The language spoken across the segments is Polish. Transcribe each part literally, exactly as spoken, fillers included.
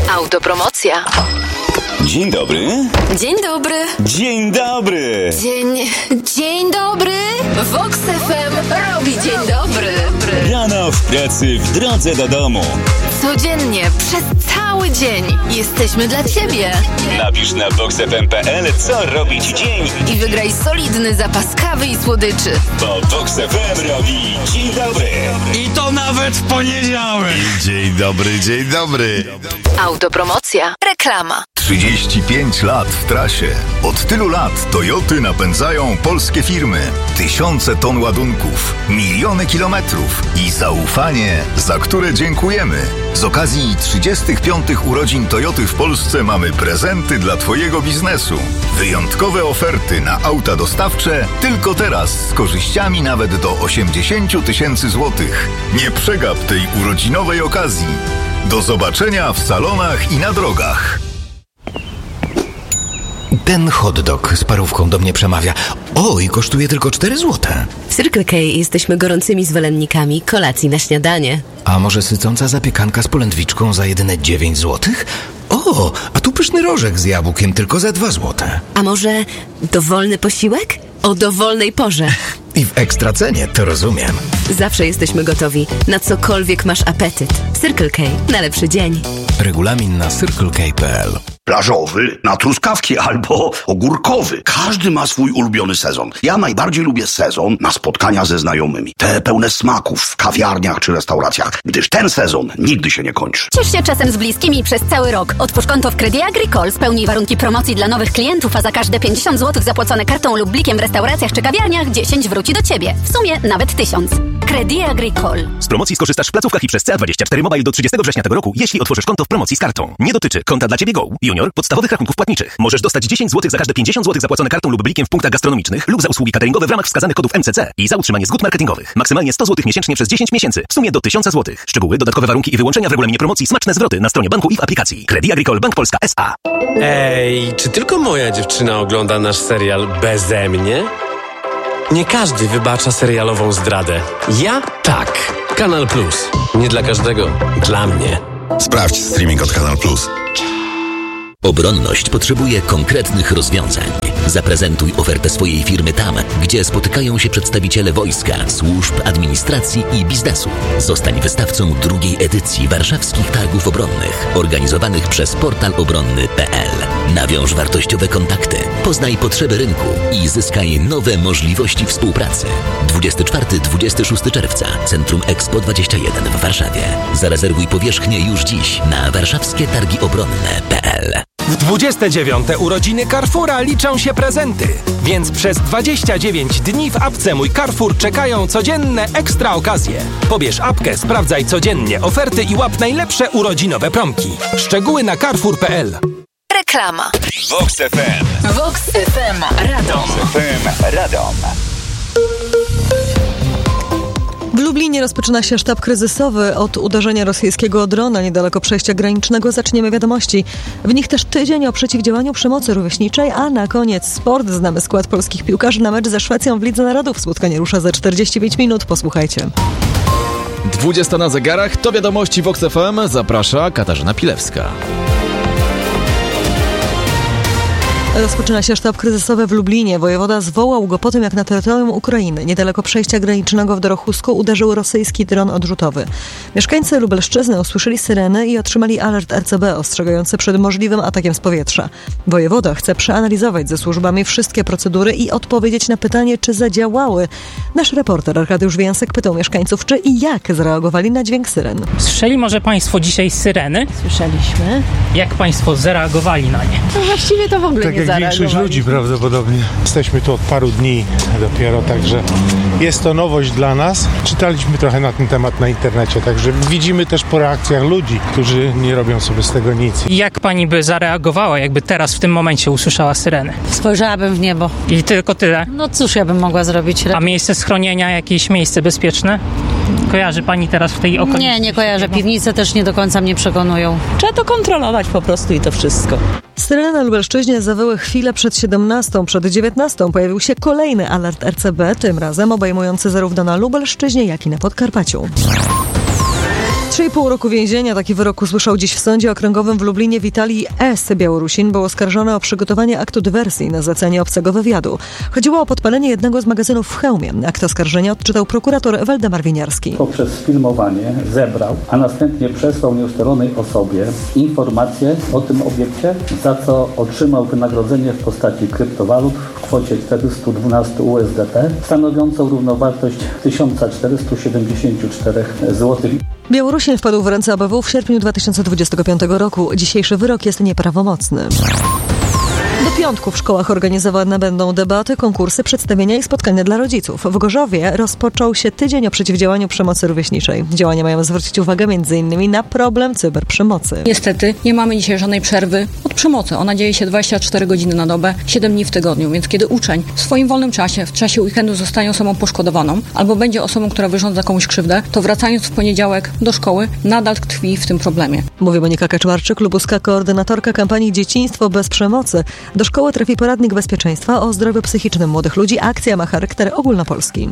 Autopromocja. Dzień dobry. Dzień dobry. Dzień dobry. Dzień... Dzień dobry. Vox F M robi dzień dobry. Rano w pracy, w drodze do domu. Codziennie, przez cały dzień jesteśmy dla Ciebie. Napisz na vox f m kropka p l, co robić w dzień. I wygraj solidny zapas kawy i słodyczy. Bo Vox F M robi dzień dobry. I to nawet w poniedziałek. Dzień dobry, dzień dobry. Autopromocja. Reklama. trzydzieści pięć lat w trasie. Od tylu lat Toyoty napędzają polskie firmy. Tysiące ton ładunków, miliony kilometrów i zaufanie, za które dziękujemy. Z okazji trzydziestych piątych urodzin Toyoty w Polsce mamy prezenty dla Twojego biznesu. Wyjątkowe oferty na auta dostawcze tylko teraz z korzyściami nawet do osiemdziesiąt tysięcy złotych. Nie przegap tej urodzinowej okazji. Do zobaczenia w salonach i na drogach. Ten hot dog z parówką do mnie przemawia. O, i kosztuje tylko cztery złote. W Circle K jesteśmy gorącymi zwolennikami kolacji na śniadanie. A może sycąca zapiekanka z polędwiczką za jedyne dziewięć złotych? O, a tu pyszny rożek z jabłkiem tylko za dwa złote. A może dowolny posiłek? O dowolnej porze. I w ekstra cenie, to rozumiem. Zawsze jesteśmy gotowi, na cokolwiek masz apetyt. Circle K, na lepszy dzień. Regulamin na circle k kropka p l. Plażowy na truskawki albo ogórkowy. Każdy ma swój ulubiony sezon. Ja najbardziej lubię sezon na spotkania ze znajomymi. Te pełne smaków w kawiarniach czy restauracjach, gdyż ten sezon nigdy się nie kończy. Ciesz się czasem z bliskimi przez cały rok. Otwórz konto w Credit Agricole, spełnij warunki promocji dla nowych klientów, a za każde pięćdziesiąt złotych zapłacone kartą lub blikiem w restauracjach czy kawiarniach dziesięć wróci do Ciebie. W sumie nawet tysiąc. Credit Agricole. Z promocji skorzystasz w placówkach i przez C A dwadzieścia cztery Mobile do trzydziestego września tego roku, jeśli otworzysz konto w promocji z kartą. Nie dotyczy konta dla Ciebie Go, Junior, podstawowych rachunków płatniczych. Możesz dostać dziesięć złotych za każde pięćdziesiąt złotych zapłacone kartą lub blikiem w punktach gastronomicznych lub za usługi cateringowe w ramach wskazanych kodów M C C i za utrzymanie zgód marketingowych. Maksymalnie sto złotych miesięcznie przez dziesięć miesięcy. W sumie do tysiąc złotych. Szczegóły, dodatkowe warunki i wyłączenia w regulaminie promocji, smaczne zwroty na stronie banku i w aplikacji. Credit Agricole Bank Polska S A. Ej, czy tylko moja dziewczyna ogląda nasz serial beze mnie? Nie każdy wybacza serialową zdradę. Ja tak. Kanal Plus. Nie dla każdego. Dla mnie. Sprawdź streaming od Kanal Plus. Obronność potrzebuje konkretnych rozwiązań. Zaprezentuj ofertę swojej firmy tam, gdzie spotykają się przedstawiciele wojska, służb, administracji i biznesu. Zostań wystawcą drugiej edycji warszawskich targów obronnych, organizowanych przez portal obronny kropka p l. Nawiąż wartościowe kontakty, poznaj potrzeby rynku i zyskaj nowe możliwości współpracy. dwudziestego czwartego do dwudziestego szóstego czerwca, Centrum Expo dwadzieścia jeden w Warszawie. Zarezerwuj powierzchnię już dziś na warszawskie targi obronne kropka p l. W dwudzieste dziewiąte urodziny Carrefoura liczą się prezenty, więc przez dwadzieścia dziewięć dni w apce Mój Carrefour czekają codzienne ekstra okazje. Pobierz apkę, sprawdzaj codziennie oferty i łap najlepsze urodzinowe promki. Szczegóły na carrefour kropka p l. Reklama. Vox F M. Vox F M Radom. Vox F M Radom. W Lublinie rozpoczyna się sztab kryzysowy. Od uderzenia rosyjskiego drona niedaleko przejścia granicznego zaczniemy wiadomości. W nich też tydzień o przeciwdziałaniu przemocy rówieśniczej, a na koniec sport. Znamy skład polskich piłkarzy na mecz ze Szwecją w Lidze Narodów. Spotkanie rusza za czterdzieści pięć minut. Posłuchajcie. dwudziesta na zegarach, to wiadomości Vox F M. Zaprasza Katarzyna Pilewska. Rozpoczyna się sztab kryzysowy w Lublinie. Wojewoda zwołał go po tym, jak na terytorium Ukrainy, niedaleko przejścia granicznego w Dorochusku, uderzył rosyjski dron odrzutowy. Mieszkańcy Lubelszczyzny usłyszeli syreny i otrzymali alert R C B ostrzegający przed możliwym atakiem z powietrza. Wojewoda chce przeanalizować ze służbami wszystkie procedury i odpowiedzieć na pytanie, czy zadziałały. Nasz reporter Arkadiusz Więsek pytał mieszkańców, czy i jak zareagowali na dźwięk syren. Słyszeli może Państwo dzisiaj syreny? Słyszeliśmy. Jak Państwo zareagowali na nie? No właściwie to w ogóle tak nie jak większość ludzi prawdopodobnie. Jesteśmy tu od paru dni dopiero, także jest to nowość dla nas. Czytaliśmy trochę na ten temat na internecie, także widzimy też po reakcjach ludzi, którzy nie robią sobie z tego nic. Jak pani by zareagowała, jakby teraz w tym momencie usłyszała syrenę? Spojrzałabym w niebo. I tylko tyle? No cóż ja bym mogła zrobić? A miejsce schronienia, jakieś miejsce bezpieczne? Kojarzy pani teraz w tej okolicy? Nie, nie kojarzę. Piwnice też nie do końca mnie przekonują. Trzeba to kontrolować po prostu i to wszystko. Syreny na Lubelszczyźnie zawyły chwilę przed siedemnastą. Przed dziewiętnastą pojawił się kolejny alert R C B, tym razem obejmujący zarówno na Lubelszczyźnie, jak i na Podkarpaciu. trzy i pół roku więzienia. Taki wyrok usłyszał dziś w Sądzie Okręgowym w Lublinie Witalij S. Białorusin. Był oskarżony o przygotowanie aktu dywersji na zlecenie obcego wywiadu. Chodziło o podpalenie jednego z magazynów w Chełmie. Akt oskarżenia odczytał prokurator Waldemar Winiarski. Poprzez filmowanie zebrał, a następnie przesłał nieustalonej osobie informacje o tym obiekcie, za co otrzymał wynagrodzenie w postaci kryptowalut w kwocie czterysta dwanaście U S D T, stanowiącą równowartość tysiąc czterysta siedemdziesiąt cztery złotych. Białorusin wpadł w ręce A B W w sierpniu dwa tysiące dwudziestego piątego roku. Dzisiejszy wyrok jest nieprawomocny. Do piątku w szkołach organizowane będą debaty, konkursy, przedstawienia i spotkania dla rodziców. W Gorzowie rozpoczął się tydzień o przeciwdziałaniu przemocy rówieśniczej. Działania mają zwrócić uwagę m.in. na problem cyberprzemocy. Niestety nie mamy dzisiaj żadnej przerwy od przemocy. Ona dzieje się dwadzieścia cztery godziny na dobę, siedem dni w tygodniu, więc kiedy uczeń w swoim wolnym czasie, w czasie weekendu zostanie osobą poszkodowaną albo będzie osobą, która wyrządza komuś krzywdę, to wracając w poniedziałek do szkoły nadal tkwi w tym problemie. Mówi Monika Kaczmarczyk, Lubuska, koordynatorka kampanii Dzieciństwo bez przemocy. Do szkoły trafi poradnik bezpieczeństwa o zdrowiu psychicznym młodych ludzi. Akcja ma charakter ogólnopolski.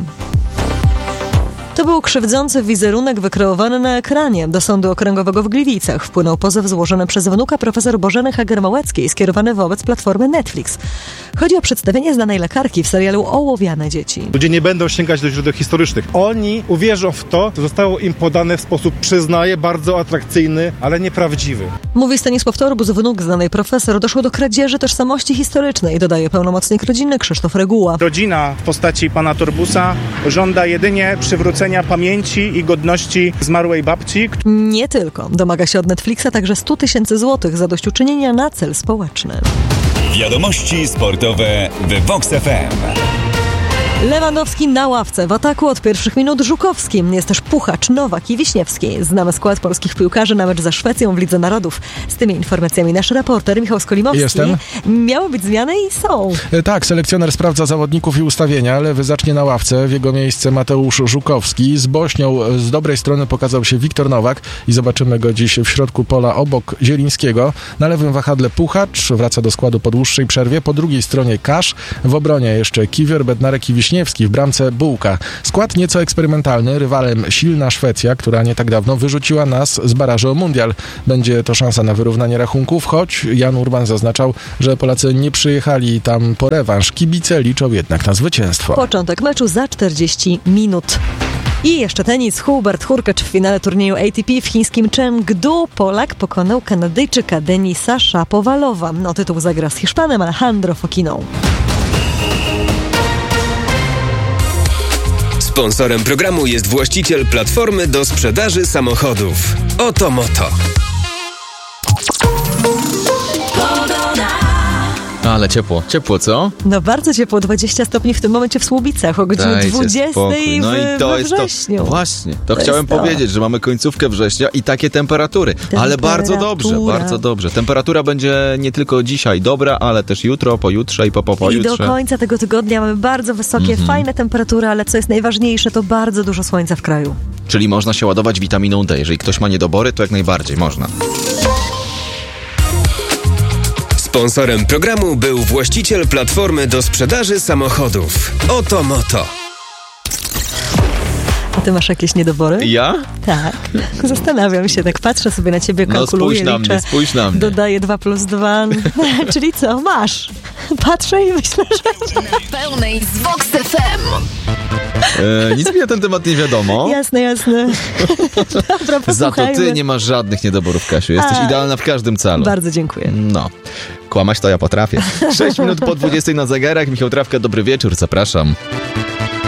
To był krzywdzący wizerunek wykreowany na ekranie. Do Sądu Okręgowego w Gliwicach wpłynął pozew złożony przez wnuka profesor Bożeny Hager-Małeckiej, skierowany wobec platformy Netflix. Chodzi o przedstawienie znanej lekarki w serialu Ołowiane dzieci. Ludzie nie będą sięgać do źródeł historycznych. Oni uwierzą w to, co zostało im podane w sposób, przyznaję, bardzo atrakcyjny, ale nieprawdziwy. Mówi Stanisław Torbus, wnuk znanej profesor. Doszło do kradzieży tożsamości historycznej, dodaje pełnomocnik rodziny Krzysztof Reguła. Rodzina w postaci pana Torbusa żąda jedynie przywrócenia pamięci i godności zmarłej babci. Nie tylko. Domaga się od Netflixa także sto tysięcy złotych zadośćuczynienia na cel społeczny. Wiadomości sportowe w Vox F M. Lewandowski na ławce, w ataku od pierwszych minut Żukowski. Jest też Puchacz, Nowak i Wiśniewski. Znamy skład polskich piłkarzy na mecz za Szwecją w Lidze Narodów. Z tymi informacjami nasz reporter Michał Skolimowski. Jestem. Miały być zmiany i są. E, tak, selekcjoner sprawdza zawodników i ustawienia. Lewy zacznie na ławce, w jego miejsce Mateusz Żukowski. Z Bośnią z dobrej strony pokazał się Wiktor Nowak i zobaczymy go dziś w środku pola obok Zielińskiego. Na lewym wahadle Puchacz, wraca do składu po dłuższej przerwie. Po drugiej stronie Kasz, w obronie jeszcze Kiwior, Bednarek i Wiśniewski. W bramce Bułka. Skład nieco eksperymentalny, rywalem silna Szwecja, która nie tak dawno wyrzuciła nas z barażu o mundial. Będzie to szansa na wyrównanie rachunków, choć Jan Urban zaznaczał, że Polacy nie przyjechali tam po rewanż. Kibice liczą jednak na zwycięstwo. Początek meczu za czterdzieści minut. I jeszcze tenis. Hubert Hurkacz w finale turnieju A T P w chińskim Chengdu. Polak pokonał Kanadyjczyka Denisa Szapowalowa. O tytuł zagra z Hiszpanem Alejandro Fokiną. Sponsorem programu jest właściciel platformy do sprzedaży samochodów. Oto Moto. Ale ciepło, ciepło, co? No bardzo ciepło, dwadzieścia stopni w tym momencie w Słubicach o godzinie Dajcie dwudziestej spokój. No w, i to we jest wrześniu. to. Właśnie, to, To chciałem jest to. powiedzieć, że mamy końcówkę września i takie temperatury. Temperatura. Ale bardzo dobrze, bardzo dobrze. Temperatura będzie nie tylko dzisiaj dobra, ale też jutro, pojutrze i po, po pojutrze. I do końca tego tygodnia mamy bardzo wysokie, Mhm. fajne temperatury, ale co jest najważniejsze, to bardzo dużo słońca w kraju. Czyli można się ładować witaminą D. Jeżeli ktoś ma niedobory, to jak najbardziej można. Sponsorem programu był właściciel platformy do sprzedaży samochodów. Oto Moto. A ty masz jakieś niedobory? Ja? Tak. Zastanawiam się, tak patrzę sobie na ciebie, No kalkuluję, spójrz na liczę, mnie, spójrz na mnie. dodaję dwa plus dwa. Czyli co? Masz. Patrzę i myślę, że... Na pełnej z Vox F M. E, nic mi na ten temat nie wiadomo. Jasne, jasne. Dobra, Za to posłuchajmy. ty nie masz żadnych niedoborów, Kasiu. Jesteś A, idealna w każdym calu. Bardzo dziękuję. No. Kłamać to ja potrafię. sześć minut po dwudziestej na zegarach. Michał Trawka, dobry wieczór, zapraszam.